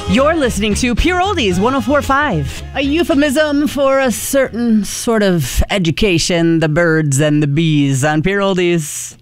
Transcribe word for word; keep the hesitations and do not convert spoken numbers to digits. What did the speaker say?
You're listening to Pure Oldies one oh four point five. A euphemism for a certain sort of education, the birds and the bees on Pure Oldies.